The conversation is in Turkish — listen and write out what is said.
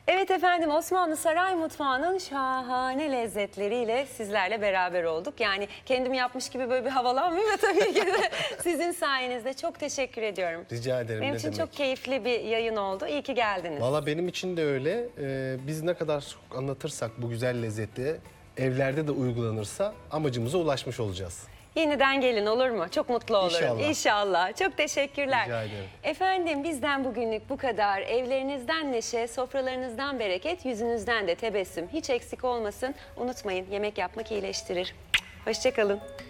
Evet efendim, Osmanlı Saray Mutfağı'nın şahane lezzetleriyle sizlerle beraber olduk. Yani kendim yapmış gibi böyle bir havalanmıyor ve tabii ki de sizin sayenizde çok teşekkür ediyorum. Rica ederim. Benim ne için demek. çok keyifli bir yayın oldu. İyi ki geldiniz. Valla benim için de öyle. Biz ne kadar çok anlatırsak bu güzel lezzeti evlerde de uygulanırsa amacımıza ulaşmış olacağız. Yeniden gelin, olur mu? Çok mutlu olurum. İnşallah. İnşallah. Çok teşekkürler. Rica ederim. Efendim, bizden bugünlük bu kadar. Evlerinizden neşe, sofralarınızdan bereket, yüzünüzden de tebessüm hiç eksik olmasın. Unutmayın, yemek yapmak iyileştirir. Hoşça kalın.